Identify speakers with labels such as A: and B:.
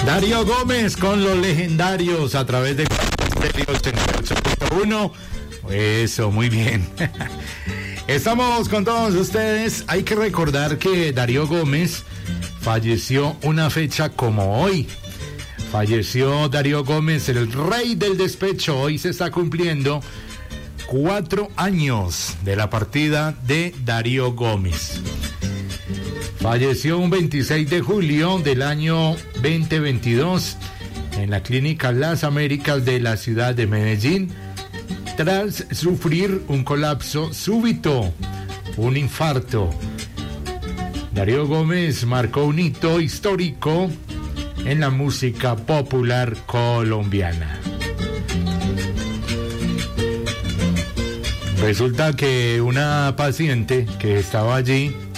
A: Darío Gómez con los legendarios a través de 88.1. Eso, muy bien. Estamos con todos ustedes. Hay que recordar que Darío Gómez falleció una fecha como hoy. Falleció Darío Gómez, el rey del despecho. Hoy se está cumpliendo 4 años de la partida de Darío Gómez. Falleció un 26 de julio del año 2022 en la Clínica Las Américas de la ciudad de Medellín, tras sufrir un colapso súbito, un infarto. Darío Gómez marcó un hito histórico en la música popular colombiana. Resulta que una paciente que estaba allí